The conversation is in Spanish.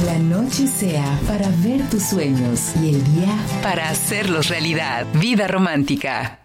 la noche sea para ver tus sueños y el día para hacerlos realidad. Vida romántica.